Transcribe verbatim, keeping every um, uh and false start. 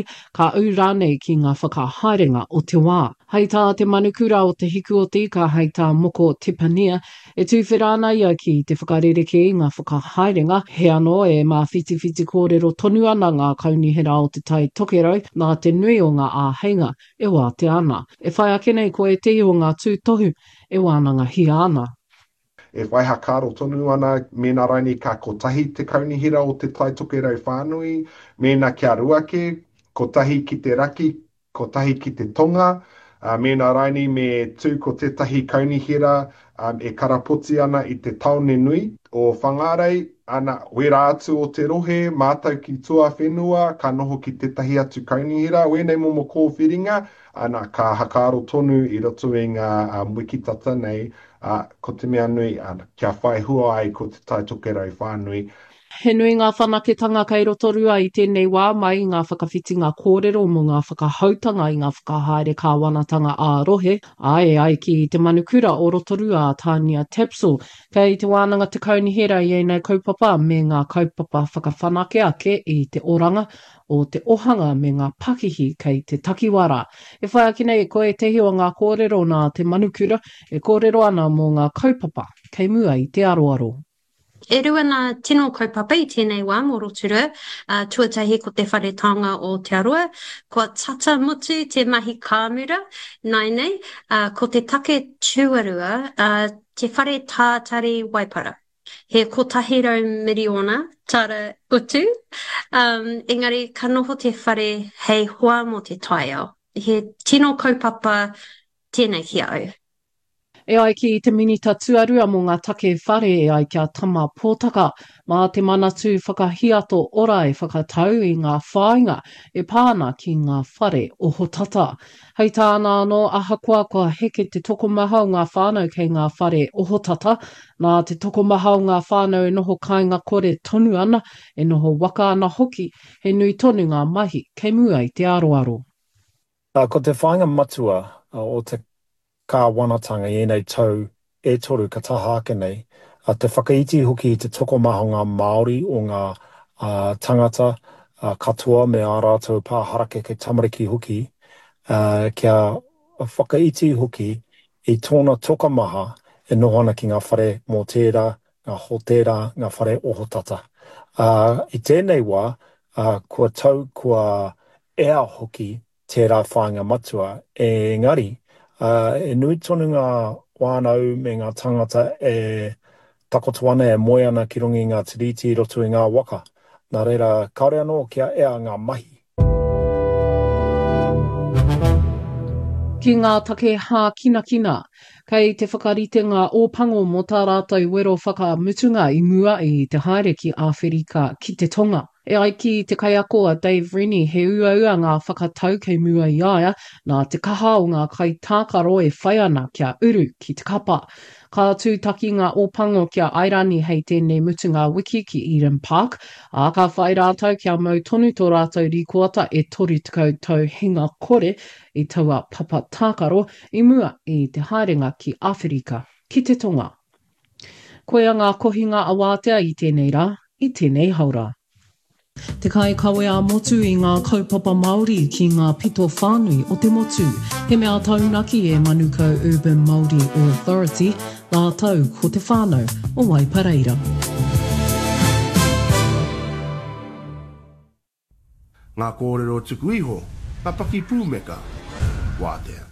ka au rānei ki ngā whakahaerenga o te wā. Hei tā te manukura o te hiku o tika hei tā moko tipania, e tūwhi rāna ia ki te whakarereke i ngā whakahaerenga, he anō e mā whiti whiti kōrero tonu ana ngā kaunihera o te tai tokerau, nā te nui o ngā āheinga, e wā te ana. E whai ake nei ko e te i o ngā tūtohu, e wānanga hi ana. E whai hakaro tonu ana, mēnā raini ka kotahi te kaunihira o te tai tokerau whānui, mēnā kia ruake, kotahi ki te raki, kotahi ki te tonga, uh, mēnā raini me tū ko tētahi kaunihira um, e karapoti ana i te taone nui o whangarei, ana wera atu o te rohe, mātau ki tua whenua, ka noho ki tētahi atu kaunihira, wēnei momo kōwhiringa, ana ka hakaro tonu i roto i ngā um, wikitata nei, uh, ko te mea nui, ana, kia whai hua ai ko te tai tokerau whānui. He nui ngā whanaketanga kei roto rua i tēnei wā mai ngā whakawhiti ngā kōrero mo ngā whakahautanga i ngā whakahaere kāwanatanga ā-rohe. Ai, ai ki te manukura o roto rua a Tania Tapsell. Kei te wānanga te kaunihera i nei kaupapa me ngā kaupapa whakawhanake ake i te oranga o te ohanga me ngā pakihi kei te takiwara. E whai aki nei ko e tehi o ngā kōrero nā te manukura, e kōrero ana mo ngā kaupapa kei mua i te aroaro. E rua nā tino kaupapa i tēnei wā mō roturua, uh, tuatahi ko te wharetanga o te aroa, kua tata mutu te mahi kāmura, nai nei, uh, ko te take tuarua, uh, te whare tātari waipara. He kotahi rau miriona, tara utu, um, engari ka noho te whare hei hoa mo te taiao. He tino kaupapa tēnei ki au. E ai ki te minita tuarua mo ngā take whare e ai kia tama pōtaka, mā te manatu whakahiato ora e whakatau i ngā whāinga e pāna ki ngā whare o hotata. Hei tāna anō ahakoa kua heke te tokomaha o ngā whānau kei ngā whare o hotata, nā te tokomaha o ngā whānau e noho kāinga kore tonu ana, e noho waka ana hoki, he nui tonu ngā mahi kei mua i te aroaro. Uh, ko te whāinga matua uh, o te ka wanatanga i enei tau e toru ka taha ake nei. Uh, te whakaiti hoki i te tokomaha o ngā Māori o ngā uh, tangata uh, katoa me ā rātou pāharake kei tamariki hoki. Uh, kia whakaiti hoki i tōna tokomaha e nohana ki ngā whare mō tērā, ngā hotera, ngā whare ohotata. Uh, I tēnei wā, uh, kua tau kua ea hoki tērā whāinga matua e ngari. Uh, e nui tonu ngā wānau me ngā tangata e takoto ana e moe ana ki rungi ngā tiriti roto i ngā waka. Nā reira, kaore anō kia ea ngā mahi. Ki ngā take hā kina kina, kei te whakarite ngā ōpango mo tā rātou wero whakamutunga i mua i te haere ki Āwherika ki te tonga. E ai ki te kaiakoa Dave Rennie he ua ua ngā whakatau kei mua i aia, nā te kaha o ngā kai tākaro e whai ana kia uru ki te kapa. Ka tūtaki ngā ōpango kia airani hei tēnei mutunga wiki ki Eden Park, a ka whai rātou kia mau tonu tō rātou rīkoata e tori tukau tau hinga kore i taua papa tākaro i mua i te haerenga ki Āwherika ki te tonga. Koea ngā kohinga awātea i tēnei rā, i tēnei haura. Te kai kawe a motu i ngā kaupapa Māori ki ngā pito whānui o te motu. He mea taunaki e Manukau Urban Māori Authority, nā tau ko te whānau o Waipareira. Ngā kōrero tuku iho, papaki pūmeka, wātea.